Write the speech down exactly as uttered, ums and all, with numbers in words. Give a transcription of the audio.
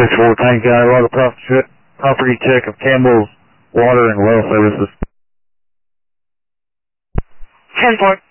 six four Tank Guy, log a property, property check of Campbell's Water and Well Services. ten four.